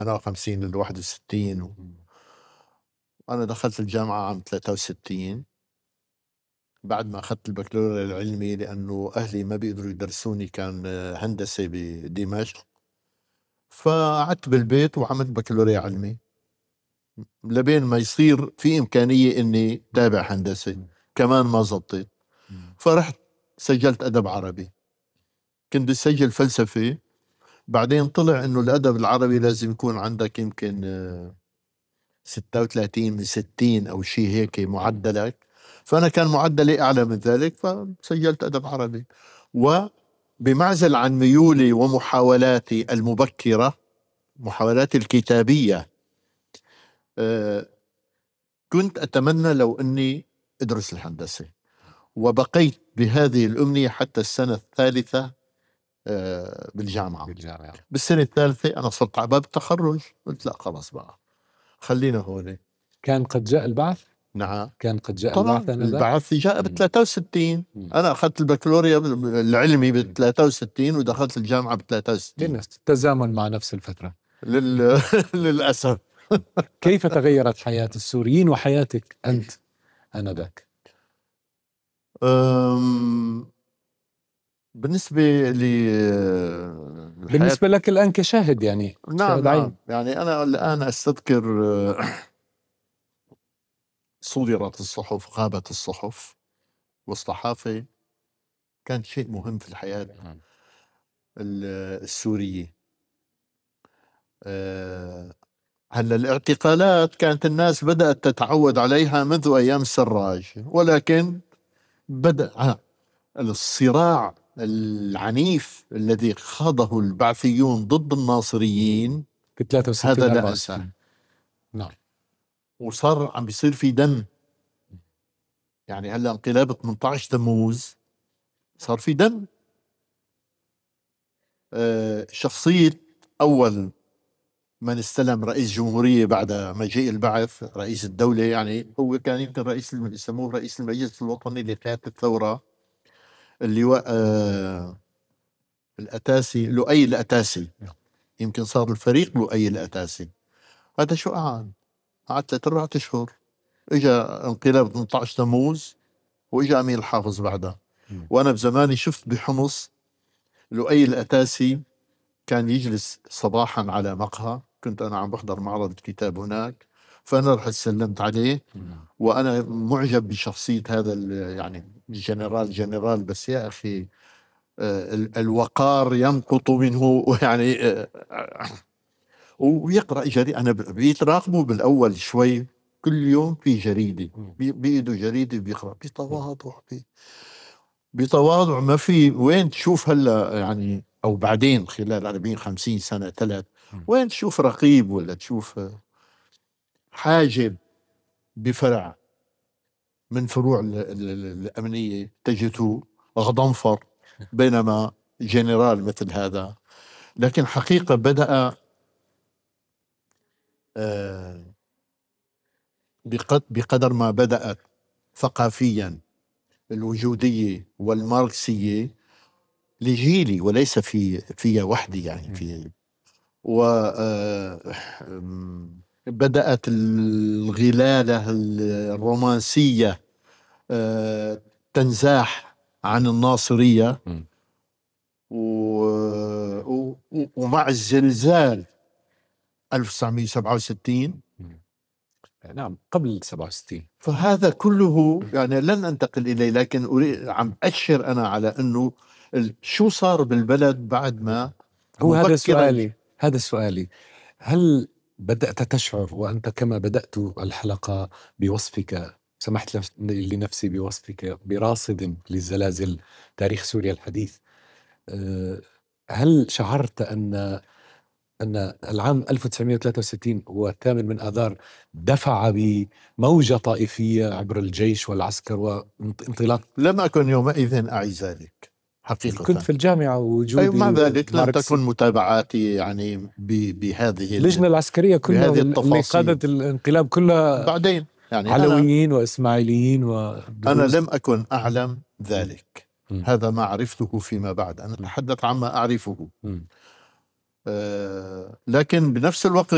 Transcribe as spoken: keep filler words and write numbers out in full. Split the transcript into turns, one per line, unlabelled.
أنا خمسين للواحد وستين و... أنا دخلت الجامعة عام ثلاثة وستين بعد ما أخذت البكالوريا العلمي، لأنه أهلي ما بيقدروا يدرسوني، كان هندسة بدمشق، فقعدت بالبيت وعملت بكالوريا علمي لبين ما يصير في إمكانية إني تابع هندسة. كمان ما زبطت، فرحت سجلت أدب عربي. كنت بسجل فلسفة، بعدين طلع إنه الأدب العربي لازم يكون عندك يمكن ستة وثلاثين من ستين أو شيء هيك معدلك، فأنا كان معدلي أعلى من ذلك، فسجلت أدب عربي. وبمعزل عن ميولي ومحاولاتي المبكرة، محاولاتي الكتابية، أه كنت أتمنى لو أني أدرس الهندسة، وبقيت بهذه الأمنية حتى السنة الثالثة أه بالجامعة.
بالجامعة
بالسنة الثالثة أنا صرت على باب التخرج، قلت لا خلاص بقى خلينا هون.
كان قد جاء البعث؟
نعم
كان قد جاء
طبعا
البعث. أنا
البعث جاء ب ثلاثة وستين. أنا أخذت البكالوريا العلمي ب ثلاثة وستين ودخلت الجامعة ب ثلاثة وستين.
التزامن مع نفس الفترة
لل... للأسف.
كيف تغيرت حياة السوريين وحياتك أنت آنذاك؟
أم... بالنسبة لي
بالنسبة لك الآن كشاهد يعني.
نعم, نعم يعني أنا الآن أستذكر صدرت الصحف، غابت الصحف، والصحافة كان شيء مهم في الحياة السورية. أه هلا الاعتقالات كانت الناس بدأت تتعود عليها منذ أيام السراج، ولكن بدأ الصراع العنيف الذي خاضه البعثيون ضد الناصريين
في ثلاثة وستين
هذا لا أنساه.
نعم.
وصار عم بيصير في دم، يعني هلا انقلاب ثمانية عشر تموز صار في دم. أه شخصية أول من استلم رئيس جمهورية بعد مجيء البعث، رئيس الدولة، يعني هو كان يمكن رئيس يسموه رئيس المجلس الوطني لقيادة الثورة، اللواء آه الأتاسي، لؤي الأتاسي. يمكن صار الفريق لؤي الأتاسي. هذا شو قعد قعد ثلاث أربعة أشهر، إجا انقلاب ثمانية عشر تموز وإجا أمين الحافظ بعدها. وأنا بزماني شفت بحمص لؤي الأتاسي كان يجلس صباحا على مقهى، كنت أنا عم بحضر معرض الكتاب هناك، فأنا رحت سلمت عليه، وأنا معجب بشخصية هذا يعني الجنرال جنرال بس يا أخي آه الوقار ينقط منه، يعني آه ويقرأ جريدة. أنا بيتراقبوا بالأول شوي، كل يوم في جريدة بيده جريدة بيقرأ بتواضع، بتواضع ما في وين تشوف هلا يعني، أو بعدين خلال أربعين خمسين سنة ثلاث وين تشوف رقيب ولا تشوف حاجب بفرع من فروع الأمنية تجده غضنفر، بينما جنرال مثل هذا. لكن حقيقة بدأ بقدر ما بدأت ثقافيا الوجودية والماركسية لجيلي وليس في في وحدي، يعني في وبدأت الغلالة الرومانسية تنزاح عن الناصرية، ومع الزلزال ألف وتسعمئة وسبعة وستين.
نعم قبل سبعة وستين.
فهذا كله يعني لن أنتقل إليه، لكن أريد عم أشر أنا على أنه شو صار بالبلد بعد ما
هو هذا سؤالي هذا سؤالي هل بدأت تشعر وأنت كما بدأت الحلقة بوصفك، سمحت لنفسي بوصفك براصد للزلازل تاريخ سوريا الحديث، هل شعرت أن أن العام ألف وتسعمئة وثلاثة وستين والثامن من آذار دفع بموجة طائفية عبر الجيش والعسكر وانطلاق؟
لم أكن يومئذ أعي ذلك حقيقة.
كنت في الجامعة ووجودي.
أي مع ذلك لم تكن متابعاتي يعني بهذه
اللجنة العسكرية كلها اللي قادت الانقلاب كلها
بعدين يعني
علويين وإسماعيليين و...
أنا لم أكن أعلم ذلك. م. هذا ما عرفته فيما بعد، أنا أتحدث عما أعرفه. آه لكن بنفس الوقت